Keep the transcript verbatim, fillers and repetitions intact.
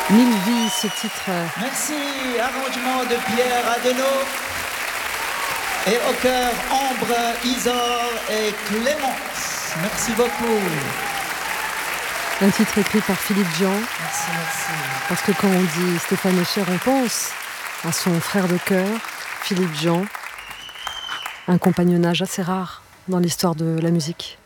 Mille vies, ce titre. Merci, arrangement de Pierre Adenau. Et au cœur, Ambre, Isor et Clémence. Merci beaucoup. Un titre écrit par Philippe Jean. Merci, merci. Parce que quand on dit Stéphane Escher, on pense à son frère de cœur, Philippe Jean. Un compagnonnage assez rare dans l'histoire de la musique.